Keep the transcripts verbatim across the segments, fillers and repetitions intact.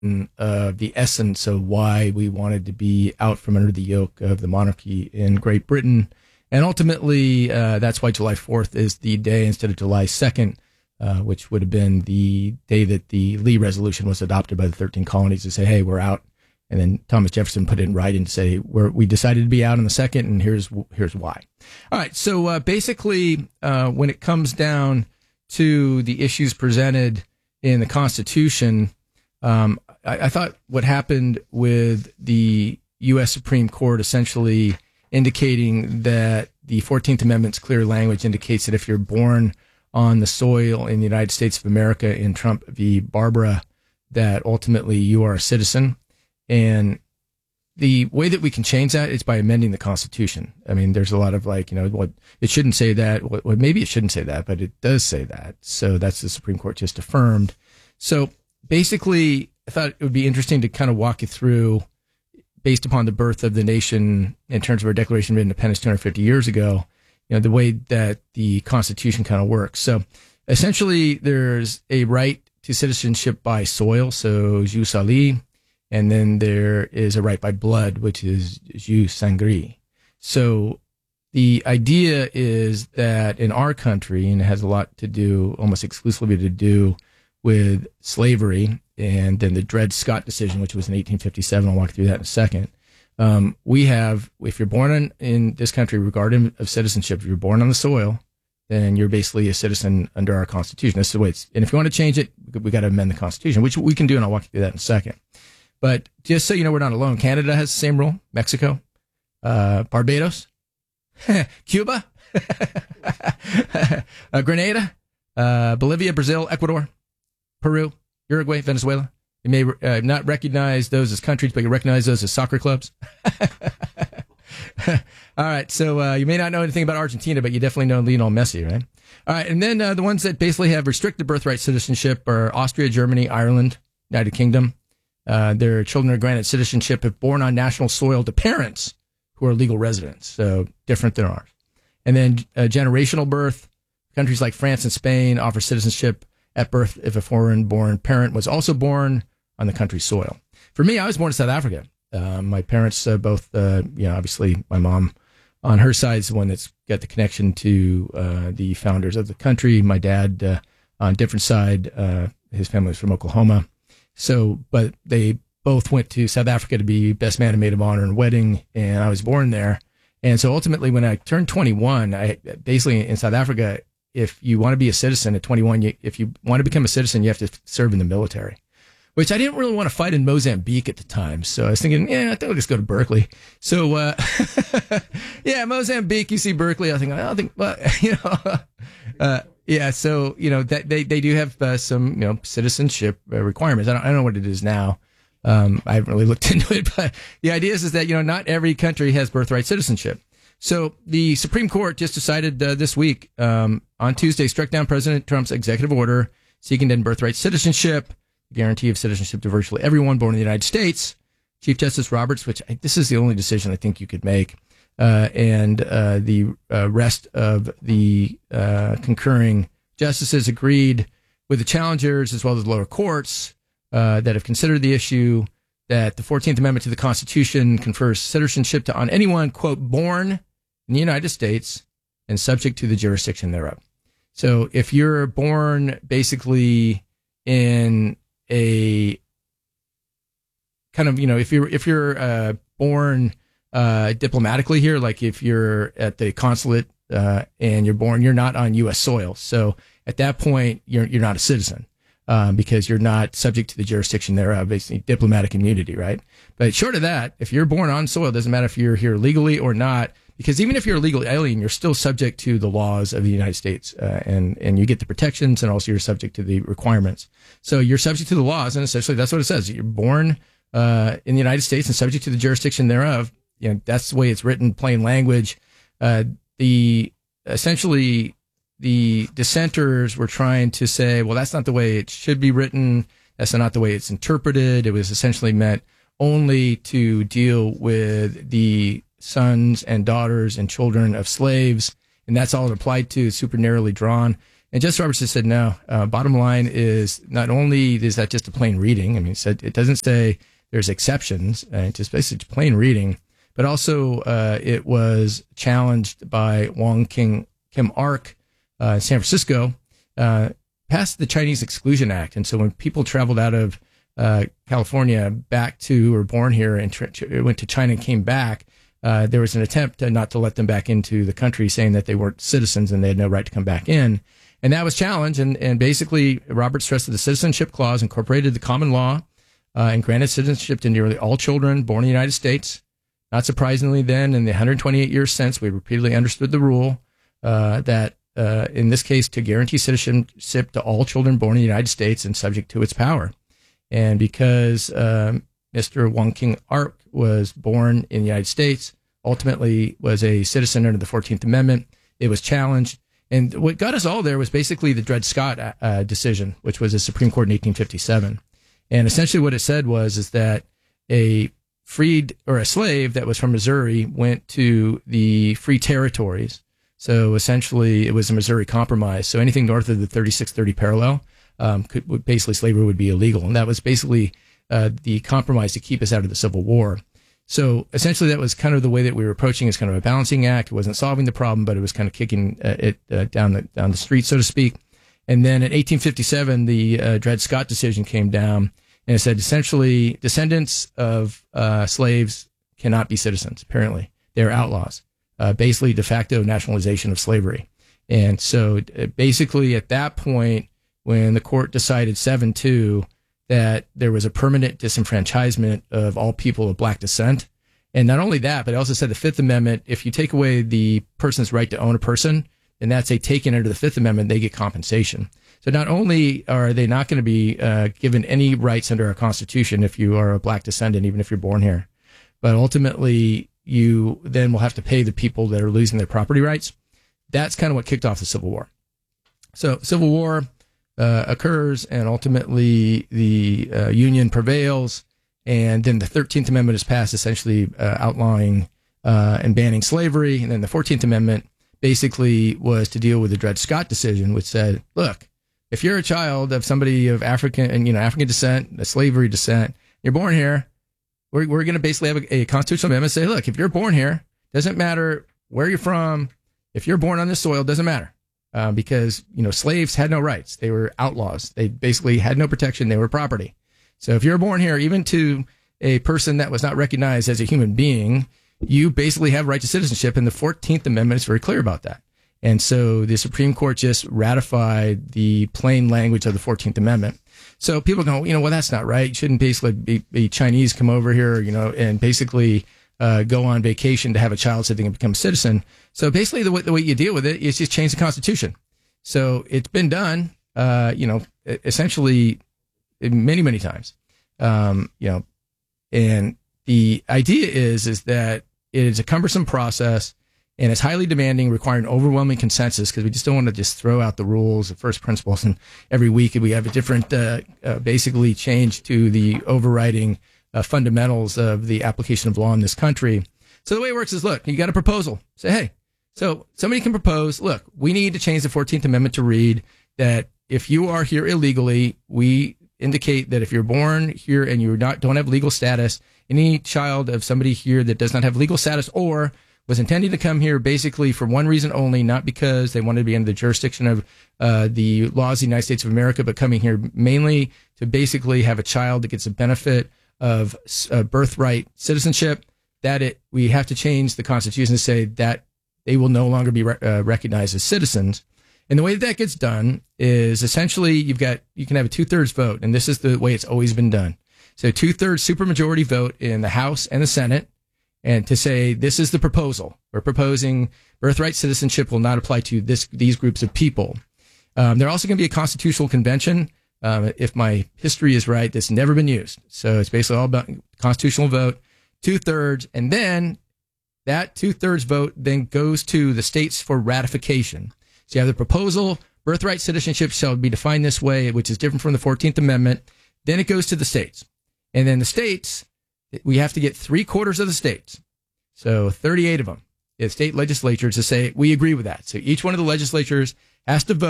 uh, the essence of why we wanted to be out from under the yoke of the monarchy in Great Britain. And ultimately, uh, that's why July fourth is the day instead of July second, uh, which would have been the day that the Lee Resolution was adopted by the thirteen colonies to say, hey, we're out. And then Thomas Jefferson put it in writing to say, we're, we decided to be out on the second, and here's here's why. All right, so uh, basically, uh, when it comes down to the issues presented in the Constitution, um, I, I thought what happened with the U S Supreme Court essentially indicating that the fourteenth Amendment's clear language indicates that if you're born on the soil in the United States of America in Trump v. Barbara, that ultimately you are a citizen. And the way that we can change that is by amending the Constitution. I mean, there's a lot of like, you know, what it shouldn't say that. What, well, maybe it shouldn't say that, but it does say that. So that's the Supreme Court just affirmed. So basically, I thought it would be interesting to kind of walk you through, based upon the birth of the nation in terms of our Declaration of Independence two hundred fifty years ago, you know, the way that the Constitution kind of works. So essentially, there's a right to citizenship by soil, so jus ali. And then there is a right by blood, which is jus sanguinis. So the idea is that in our country, and it has a lot to do, almost exclusively to do with slavery, and then the Dred Scott decision, which was in eighteen fifty-seven. I'll walk through that in a second. Um, we have, if you're born in, in this country, regardless of citizenship, if you're born on the soil, then you're basically a citizen under our Constitution. That's the way it's, and if you want to change it, we got to amend the Constitution, which we can do, and I'll walk you through that in a second. But just so you know, we're not alone. Canada has the same rule. Mexico, uh, Barbados, Cuba, uh, Grenada, uh, Bolivia, Brazil, Ecuador, Peru, Uruguay, Venezuela. You may uh, not recognize those as countries, but you recognize those as soccer clubs. All right. So uh, you may not know anything about Argentina, but you definitely know Lionel Messi, right? All right. And then uh, the ones that basically have restricted birthright citizenship are Austria, Germany, Ireland, United Kingdom. Uh, their children are granted citizenship if born on national soil to parents who are legal residents, so different than ours. And then uh, generational birth. Countries like France and Spain offer citizenship at birth if a foreign-born parent was also born on the country's soil. For me, I was born in South Africa. Uh, my parents uh, both, uh, you know, obviously my mom on her side is the one that's got the connection to uh, the founders of the country. My dad uh, on a different side, uh, his family was from Oklahoma. So, but they both went to South Africa to be best man and maid of honor and wedding, and I was born there. And so ultimately, when I turned twenty-one, I basically in South Africa, if you want to be a citizen at twenty-one, you, if you want to become a citizen, you have to serve in the military, which I didn't really want to fight in Mozambique at the time. So I was thinking, yeah, I think I'll just go to Berkeley. So, uh, yeah, Mozambique, you see Berkeley. I think, I don't think, well, you know, uh, yeah, so, you know, that they, they do have uh, some, you know, citizenship uh, requirements. I don't, I don't know what it is now. Um, I haven't really looked into it, but the idea is, is that, you know, not every country has birthright citizenship. So the Supreme Court just decided uh, this week, um, on Tuesday, struck down President Trump's executive order seeking to end birthright citizenship, guarantee of citizenship to virtually everyone born in the United States. Chief Justice Roberts, which I, this is the only decision I think you could make, Uh, and uh, the uh, rest of the uh, concurring justices agreed with the challengers as well as the lower courts uh, that have considered the issue that the fourteenth Amendment to the Constitution confers citizenship to on anyone, quote, born in the United States and subject to the jurisdiction thereof. So if you're born basically in a kind of, you know, if you're if you're uh, born Uh, diplomatically here, like if you're at the consulate uh, and you're born, you're not on U S soil. So at that point, you're you're not a citizen um, because you're not subject to the jurisdiction thereof, basically diplomatic immunity, right? But short of that, if you're born on soil, it doesn't matter if you're here legally or not, because even if you're a legal alien, you're still subject to the laws of the United States uh, and, and you get the protections, and also you're subject to the requirements. So you're subject to the laws, and essentially that's what it says. You're born uh, in the United States and subject to the jurisdiction thereof. You know, that's the way it's written, plain language. Uh, the essentially the dissenters were trying to say, well, that's not the way it should be written. That's not the way it's interpreted. It was essentially meant only to deal with the sons and daughters and children of slaves, and that's all it applied to. Super narrowly drawn. And Justice Roberts just said, no, uh, bottom line is not only is that just a plain reading. I mean, it, said, it doesn't say there's exceptions, uh, it's just basically plain reading, but also uh, it was challenged by Wong King, Kim Ark uh, in San Francisco, uh, passed the Chinese Exclusion Act. And so when people traveled out of uh, California back to, or born here and tra- went to China and came back, uh, there was an attempt to not to let them back into the country, saying that they weren't citizens and they had no right to come back in. And that was challenged. And, and basically, Roberts stressed that the Citizenship Clause incorporated the common law uh, and granted citizenship to nearly all children born in the United States. Not surprisingly, then, in the one hundred twenty-eight years since, we repeatedly understood the rule uh, that, uh, in this case, to guarantee citizenship to all children born in the United States and subject to its power. And because um, Mister Wong King Ark was born in the United States, ultimately was a citizen under the fourteenth Amendment, it was challenged. And what got us all there was basically the Dred Scott uh, decision, which was the Supreme Court in eighteen fifty-seven. And essentially what it said was is that a freed or a slave that was from Missouri went to the free territories. So essentially it was a Missouri Compromise. So anything north of the thirty-six thirty parallel, um, could basically slavery would be illegal. And that was basically uh, the compromise to keep us out of the Civil War. So essentially that was kind of the way that we were approaching as kind of a balancing act. It wasn't solving the problem, but it was kind of kicking uh, it uh, down the down the street, so to speak. And then in eighteen fifty-seven, the uh, Dred Scott decision came down, and it said essentially descendants of uh, slaves cannot be citizens. Apparently, they're outlaws. Uh, basically, de facto nationalization of slavery. And so uh, basically at that point, when the court decided seven two, that there was a permanent disenfranchisement of all people of black descent. And not only that, but it also said the Fifth Amendment, if you take away the person's right to own a person, and that's a taken under the Fifth Amendment, they get compensation. So not only are they not going to be uh, given any rights under our Constitution if you are a black descendant, even if you're born here, but ultimately you then will have to pay the people that are losing their property rights. That's kind of what kicked off the Civil War. So Civil War Uh, occurs, and ultimately the uh, Union prevails, and then the thirteenth Amendment is passed, essentially uh, outlawing uh, and banning slavery, and then the fourteenth Amendment basically was to deal with the Dred Scott decision, which said, look, if you're a child of somebody of African and you know African descent, a slavery descent, you're born here, we're we're going to basically have a, a constitutional amendment say, look, if you're born here, doesn't matter where you're from, if you're born on this soil, doesn't matter. Uh, because, you know, slaves had no rights. They were outlaws. They basically had no protection. They were property. So if you're born here, even to a person that was not recognized as a human being, you basically have right to citizenship. And the fourteenth Amendment is very clear about that. And so the Supreme Court just ratified the plain language of the fourteenth Amendment. So people go, you know, well, that's not right. You shouldn't basically be, be Chinese come over here, you know, and basically Uh, go on vacation to have a child so they can become a citizen. So basically the way, the way you deal with it is just change the Constitution. So it's been done, uh, you know, essentially many, many times. Um, you know, and the idea is, is that it is a cumbersome process and it's highly demanding, requiring overwhelming consensus, because we just don't want to just throw out the rules of first principles and every week we have a different, uh, uh, basically change to the overriding Uh, fundamentals of the application of law in this country. So the way it works is, look, you got a proposal. Say, hey, so somebody can propose, look, we need to change the fourteenth Amendment to read that if you are here illegally, we indicate that if you're born here and you not don't have legal status, any child of somebody here that does not have legal status or was intending to come here basically for one reason only, not because they wanted to be under the jurisdiction of uh, the laws of the United States of America, but coming here mainly to basically have a child that gets a benefit of uh, birthright citizenship, that it we have to change the Constitution to say that they will no longer be re- uh, recognized as citizens. And the way that, that gets done is essentially you've got you can have a two-thirds vote, and this is the way it's always been done. So two-thirds supermajority vote in the House and the Senate, and to say this is the proposal. We're proposing birthright citizenship will not apply to this these groups of people. Um, there also going to be a constitutional convention. Um, if my history is right, that's never been used. So it's basically all about constitutional vote, two thirds. And then that two thirds vote then goes to the states for ratification. So you have the proposal, birthright citizenship shall be defined this way, which is different from the fourteenth Amendment. Then it goes to the states. And then the states, we have to get three quarters of the states. So thirty-eight of them, the state legislatures to say, we agree with that. So each one of the legislatures has to vote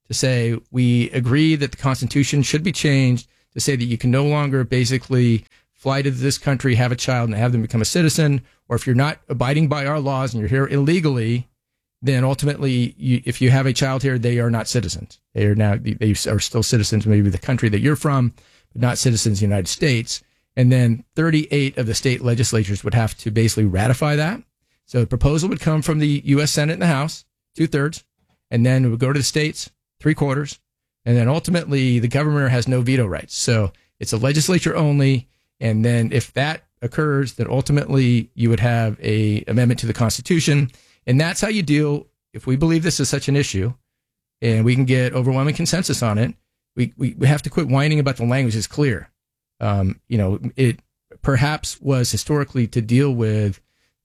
to say we agree that the Constitution should be changed to say that you can no longer basically fly to this country, have a child, and have them become a citizen, or if you're not abiding by our laws and you're here illegally, then ultimately, you, if you have a child here, they are not citizens. They are now they are still citizens, maybe the country that you're from, but not citizens of the United States. And then thirty-eight of the state legislatures would have to basically ratify that. So the proposal would come from the U S Senate and the House, two thirds, and then it would go to the states, three quarters, and then ultimately the governor has no veto rights. So it's a legislature only. And then if that occurs, then ultimately you would have a amendment to the Constitution. And that's how you deal, if we believe this is such an issue and we can get overwhelming consensus on it, we, we, we have to quit whining about the language. It's clear. Um, you know, it perhaps was historically to deal with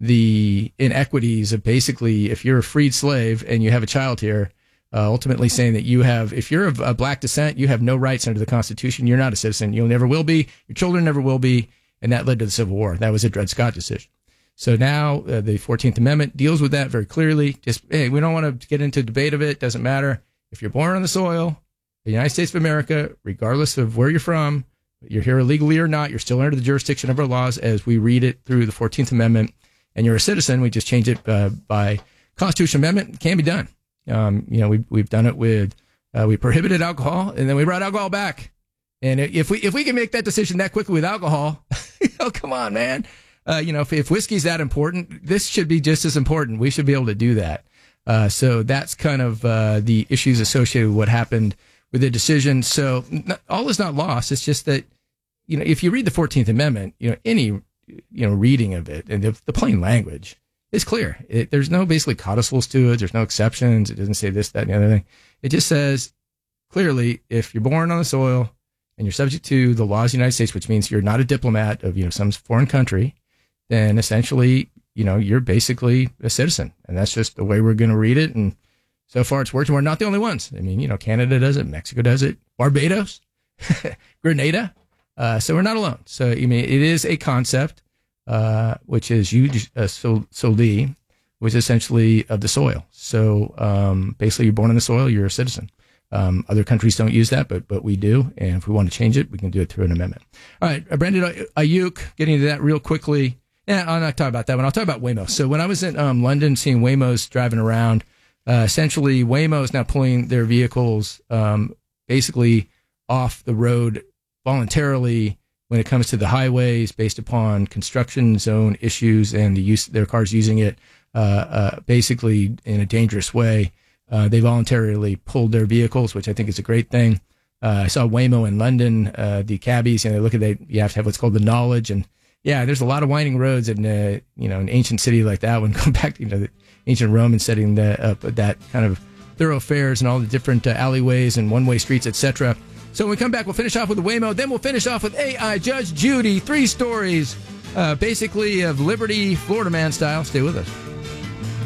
the inequities of basically if you're a freed slave and you have a child here, uh, ultimately saying that you have, if you're of a black descent, you have no rights under the Constitution. You're not a citizen. You never will be. Your children never will be. And that led to the Civil War. That was a Dred Scott decision. So now uh, the fourteenth Amendment deals with that very clearly. Just, hey, we don't want to get into debate of it. Doesn't matter. If you're born on the soil of the United States of America, regardless of where you're from, you're here illegally or not, you're still under the jurisdiction of our laws as we read it through the fourteenth Amendment, and you're a citizen. We just change it uh, by Constitutional Amendment. It can be done. Um, you know, we, we've done it with, uh, we prohibited alcohol, and then we brought alcohol back. And if we if we can make that decision that quickly with alcohol, you know, come on, man. Uh, you know, if, if whiskey's that important, this should be just as important. We should be able to do that. Uh, so that's kind of uh, the issues associated with what happened with the decision. So not, all is not lost. It's just that, you know, if you read the fourteenth Amendment, you know, any, you know, reading of it and the, the plain language is clear. It, there's no basically codicils to it. There's no exceptions. It doesn't say this, that, and the other thing. It just says clearly, if you're born on the soil and you're subject to the laws of the United States, which means you're not a diplomat of, you know, some foreign country, then essentially, you know, you're basically a citizen. And that's just the way we're going to read it. And so far it's worked. And we're not the only ones. I mean, you know, Canada does it. Mexico does it. Barbados, Grenada. Uh, so we're not alone. So, I mean, it is a concept, uh, which is jus uh, soli, which is essentially of the soil. So, um, basically you're born in the soil, you're a citizen. Um, other countries don't use that, but, but we do. And if we want to change it, we can do it through an amendment. All right. Uh, Brandon Ayuk, getting into that real quickly. Yeah, I'll not talk about that one. I'll talk about Waymo. So when I was in um, London seeing Waymos driving around, uh, essentially Waymo is now pulling their vehicles um, basically off the road voluntarily when it comes to the highways based upon construction zone issues and the use their cars using it uh, uh, basically in a dangerous way. Uh, they voluntarily pulled their vehicles, which I think is a great thing. Uh, I saw Waymo in London, uh, the cabbies, you know, they look at they you have to have what's called the knowledge. And yeah, there's a lot of winding roads in, uh, you know, an ancient city like that one. Go back to, you know, the ancient Roman setting that up, that kind of thoroughfares and all the different uh, alleyways and one-way streets, et cetera. So when we come back, we'll finish off with the Waymo. Then we'll finish off with A I Judge Judy. Three stories, uh, basically of Liberty, Florida Man style. Stay with us.